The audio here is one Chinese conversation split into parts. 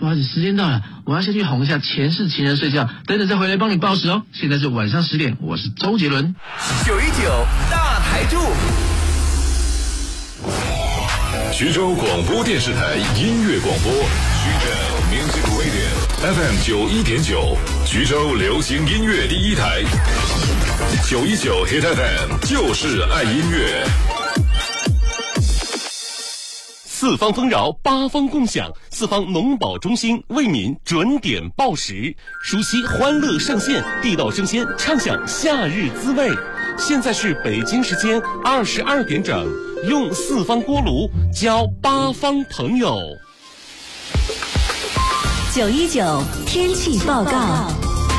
不好意思，时间到了，我要先去哄一下前世情人睡觉，等等再回来帮你报时哦。现在是晚上10点，我是周杰伦。 919大台柱， 徐州广播电视台音乐广播，徐州 Music Radio FM 91.9，徐州流行音乐第一台，919 Hit FM 就是爱音乐。 四方丰饶，八方共享，四方农保中心为您准点报时，熟悉欢乐上线，地道生鲜，畅享夏日滋味。现在是北京时间22点整，用四方锅炉交八方朋友。 919天气报告。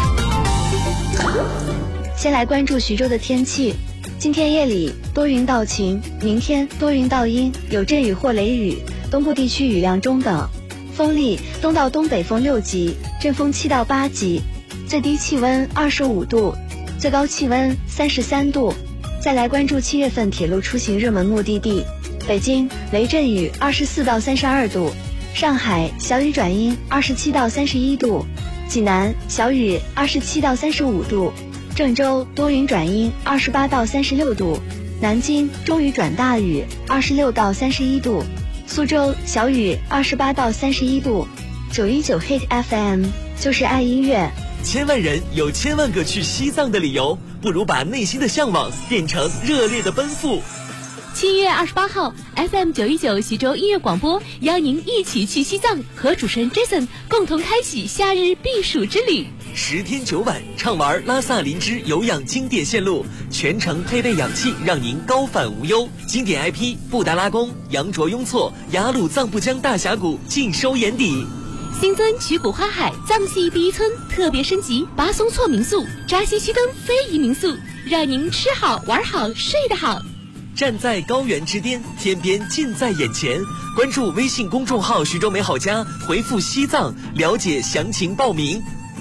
先来关注徐州的天气。今天夜里多云到晴，明天多云到阴，有阵雨或雷雨，东部地区雨量中等，风力东到东北风6级，阵风7到8级，最低气温25度，最高气温33度。再来关注7月份铁路出行热门目的地：北京雷阵雨24到32度，上海小雨转阴27到31度，济南小雨27到35度，郑州多云转阴28到36度，南京中雨转大雨26到31度，苏州小雨28到31度。919 Hit FM 就是爱音乐。 千万人有千万个去西藏的理由，不如把内心的向往变成热烈的奔赴。 7月28号 FM 919徐州音乐广播邀您一起去西藏，和主持人 Jason 共同开启夏日避暑之旅。 10天9晚畅玩拉萨林芝有氧经典线路，全程配备氧气，让您高反无忧。经典 IP 布达拉宫、羊卓雍措、雅鲁藏布江大峡谷尽收眼底。 新增曲谷花海藏系第一村特别升级巴松措民宿、扎西须登非遗民宿，让您吃好玩好睡得好。 站在高原之巅，天边近在眼前。关注微信公众号徐州美好家，回复西藏了解详情报名。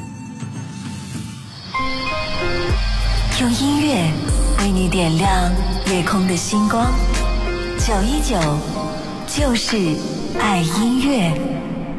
用音乐为你点亮夜空的星光，919就是爱音乐。